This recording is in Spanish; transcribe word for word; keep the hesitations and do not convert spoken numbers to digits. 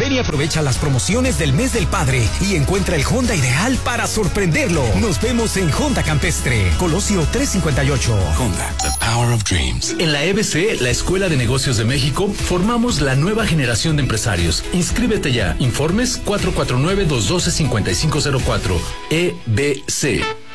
Ven y aprovecha las promociones del mes del padre y encuentra el Honda ideal para sorprenderlo. Nos vemos en Honda Campestre, Colosio trescientos cincuenta y ocho. Honda, the power of dreams. En la E B C, la Escuela de Negocios de México, formamos la nueva generación de empresarios. Inscríbete ya. Informes cuatro cuatro nueve, dos uno dos, cinco cinco cero cuatro. E B C.